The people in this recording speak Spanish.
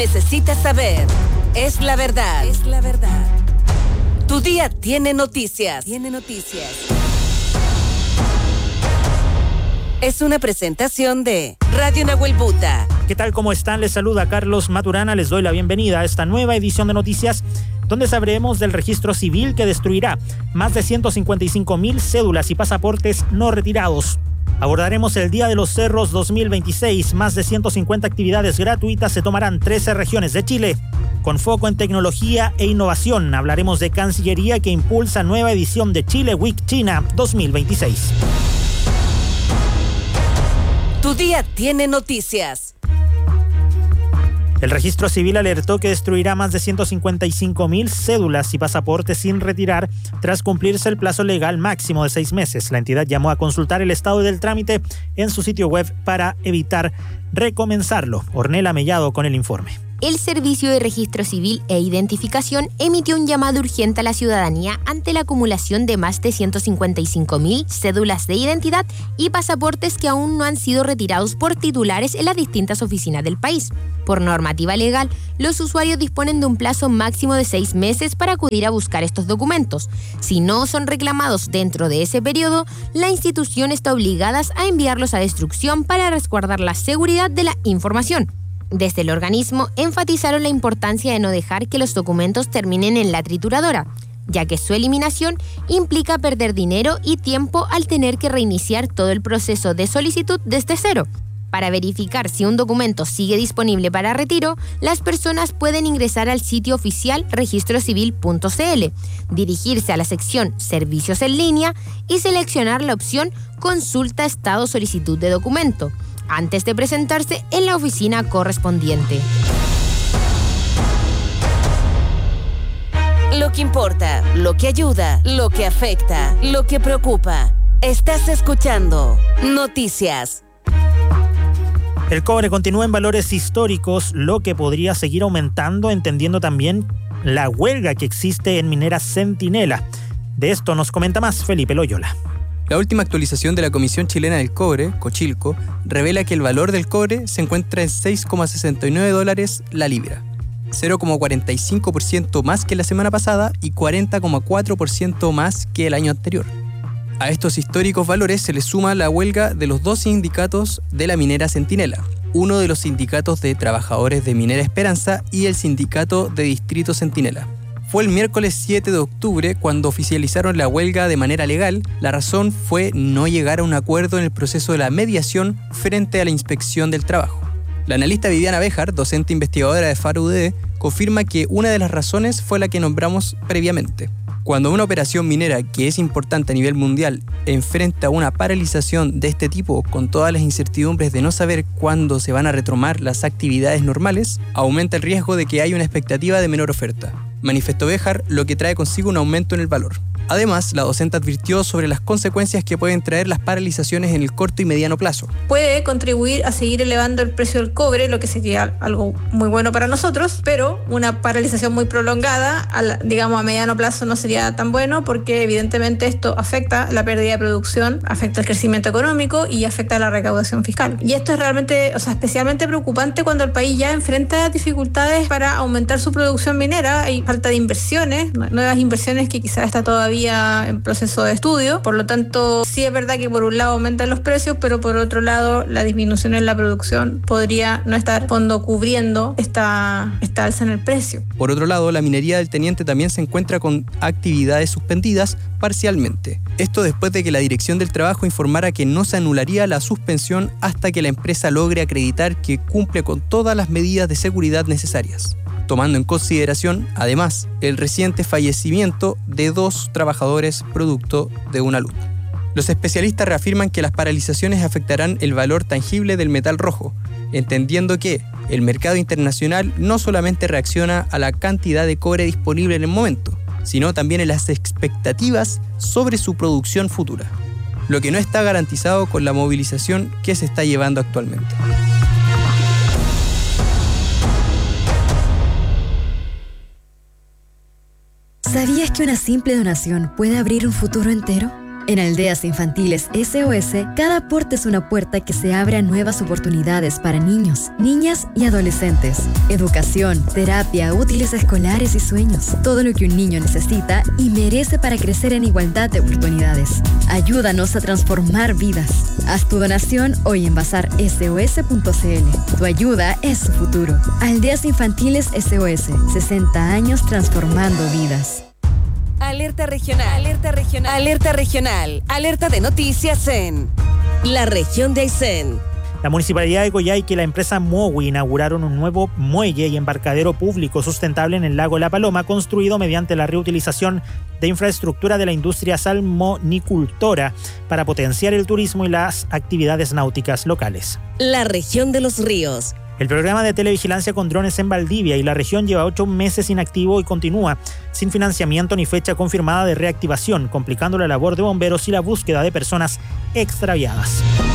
Necesitas saber. Es la verdad. Es la verdad. Tu día tiene noticias. Es una presentación de Radio Nahuel Buta. ¿Qué tal? ¿Cómo están? Les saluda Carlos Maturana. Les doy la bienvenida a esta nueva edición de noticias, donde sabremos del registro civil que destruirá más de 155,000 cédulas y pasaportes no retirados. Abordaremos el Día de los Cerros 2026. Más de 150 actividades gratuitas se tomarán en 13 regiones de Chile. Con foco en tecnología e innovación, hablaremos de Cancillería que impulsa nueva edición de Chile Week China 2026. Tu día tiene noticias. El registro civil alertó que destruirá más de 155,000 cédulas y pasaportes sin retirar tras cumplirse el plazo legal máximo de 6 meses. La entidad llamó a consultar el estado del trámite en su sitio web para evitar recomenzarlo. Ornella Mellado con el informe. El Servicio de Registro Civil e Identificación emitió un llamado urgente a la ciudadanía ante la acumulación de más de 155,000 cédulas de identidad y pasaportes que aún no han sido retirados por titulares en las distintas oficinas del país. Por normativa legal, los usuarios disponen de un plazo máximo de 6 meses para acudir a buscar estos documentos. Si no son reclamados dentro de ese periodo, la institución está obligada a enviarlos a destrucción para resguardar la seguridad de la información. Desde el organismo enfatizaron la importancia de no dejar que los documentos terminen en la trituradora, ya que su eliminación implica perder dinero y tiempo al tener que reiniciar todo el proceso de solicitud desde cero. Para verificar si un documento sigue disponible para retiro, las personas pueden ingresar al sitio oficial registrocivil.cl, dirigirse a la sección Servicios en línea y seleccionar la opción Consulta estado solicitud de documento, antes de presentarse en la oficina correspondiente. Lo que importa, lo que ayuda, lo que afecta, lo que preocupa. Estás escuchando Noticias. El cobre continúa en valores históricos, lo que podría seguir aumentando, entendiendo también la huelga que existe en Minera Centinela. De esto nos comenta más Felipe Loyola. La última actualización de la Comisión Chilena del Cobre, Cochilco, revela que el valor del cobre se encuentra en $6,69 la libra, 0,45% más que la semana pasada y 40,4% más que el año anterior. A estos históricos valores se le suma la huelga de los 2 sindicatos de la minera Centinela, uno de los sindicatos de trabajadores de Minera Esperanza y el sindicato de Distrito Centinela. Fue el miércoles 7 de octubre cuando oficializaron la huelga de manera legal. La razón fue no llegar a un acuerdo en el proceso de la mediación frente a la inspección del trabajo. La analista Viviana Béjar, docente investigadora de FARUD, confirma que una de las razones fue la que nombramos previamente. Cuando una operación minera que es importante a nivel mundial enfrenta una paralización de este tipo con todas las incertidumbres de no saber cuándo se van a retomar las actividades normales, aumenta el riesgo de que haya una expectativa de menor oferta, manifestó Béjar, lo que trae consigo un aumento en el valor. Además, la docente advirtió sobre las consecuencias que pueden traer las paralizaciones en el corto y mediano plazo. Puede contribuir a seguir elevando el precio del cobre, lo que sería algo muy bueno para nosotros, pero una paralización muy prolongada, a mediano plazo no sería tan bueno porque evidentemente esto afecta la pérdida de producción, afecta el crecimiento económico y afecta la recaudación fiscal. Y esto es realmente, especialmente preocupante cuando el país ya enfrenta dificultades para aumentar su producción minera. Hay falta de inversiones, nuevas inversiones que quizás está todavía en proceso de estudio. Por lo tanto, sí es verdad que por un lado aumentan los precios, pero por otro lado la disminución en la producción podría no estar cubriendo esta alza en el precio. Por otro lado, la minería del Teniente también se encuentra con actividades suspendidas parcialmente. Esto después de que la Dirección del Trabajo informara que no se anularía la suspensión hasta que la empresa logre acreditar que cumple con todas las medidas de seguridad necesarias, tomando en consideración, además, el reciente fallecimiento de 2 trabajadores producto de una luz. Los especialistas reafirman que las paralizaciones afectarán el valor tangible del metal rojo, entendiendo que el mercado internacional no solamente reacciona a la cantidad de cobre disponible en el momento, sino también en las expectativas sobre su producción futura, lo que no está garantizado con la movilización que se está llevando actualmente. ¿Sabías que una simple donación puede abrir un futuro entero? En Aldeas Infantiles SOS, cada aporte es una puerta que se abre a nuevas oportunidades para niños, niñas y adolescentes. Educación, terapia, útiles escolares y sueños. Todo lo que un niño necesita y merece para crecer en igualdad de oportunidades. Ayúdanos a transformar vidas. Haz tu donación hoy en bazarsos.cl. Tu ayuda es su futuro. Aldeas Infantiles SOS, 60 años transformando vidas. Alerta regional, alerta regional, alerta regional, alerta de noticias en la región de Aysén. La Municipalidad de Coyhaique y la empresa Mowi inauguraron un nuevo muelle y embarcadero público sustentable en el lago La Paloma, construido mediante la reutilización de infraestructura de la industria salmonicultora para potenciar el turismo y las actividades náuticas locales. La región de los ríos. El programa de televigilancia con drones en Valdivia y la región lleva 8 meses inactivo y continúa sin financiamiento ni fecha confirmada de reactivación, complicando la labor de bomberos y la búsqueda de personas extraviadas.